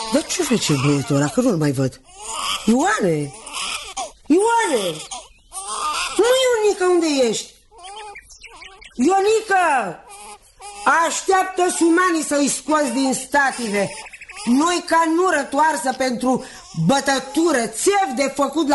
Dar ce face băietul ăla, că nu-l mai văd? Ioane! Ioane! Nu, Ionica, unde ești? Ionica! Așteaptă sumanii să-i scoți din stative. Noi ca nură toarsă pentru bătătură, țev de făcut la